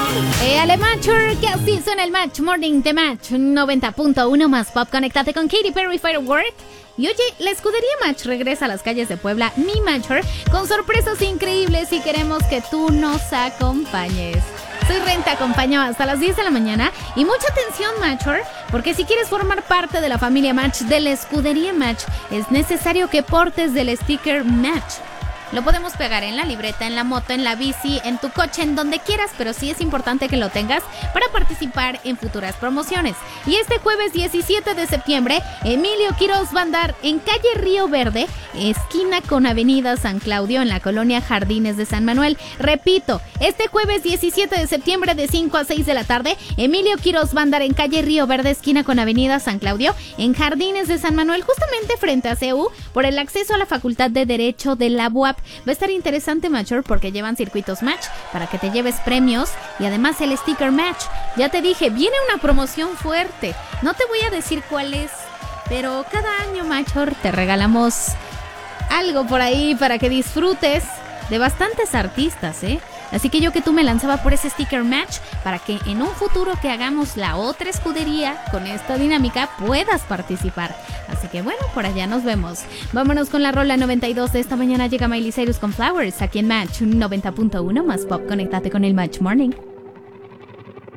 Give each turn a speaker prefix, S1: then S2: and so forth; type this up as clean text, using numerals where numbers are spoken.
S1: Alemachur, que así suena el Match Morning de Match 90.1 más pop. Conéctate con Katy Perry Firework. Y oye, la escudería Match regresa a las calles de Puebla, Mi Matcher, con sorpresas increíbles y queremos que tú nos acompañes. Soy Ren, te acompaño hasta las 10 de la mañana y mucha atención, Matcher, porque si quieres formar parte de la familia Match de la escudería Match, es necesario que portes del sticker Match. Lo podemos pegar en la libreta, en la moto, en la bici, en tu coche, en donde quieras, pero sí es importante que lo tengas para participar en futuras promociones. Y este jueves 17 de septiembre, Emilio Quiroz va a andar en calle Río Verde, esquina con avenida San Claudio, en la colonia Jardines de San Manuel. Repito, este jueves 17 de septiembre de 5 a 6 de la tarde, Emilio Quiroz va a andar en calle Río Verde, esquina con avenida San Claudio, en Jardines de San Manuel, justamente frente a CEU, por el acceso a la Facultad de Derecho de la UAP. Va a estar interesante, Matcher, porque llevan circuitos Match para que te lleves premios y además el sticker Match. Ya te dije, viene una promoción fuerte. No te voy a decir cuál es, pero cada año, Matcher, te regalamos algo por ahí para que disfrutes de bastantes artistas, ¿eh? Así que yo que tú me lanzaba por ese sticker Match para que en un futuro que hagamos la otra escudería con esta dinámica puedas participar. Así que bueno, por allá nos vemos. Vámonos con la rola 92 de esta mañana. Llega Miley Cyrus con Flowers aquí en Match 90.1 más pop. Conéctate con el Match Morning.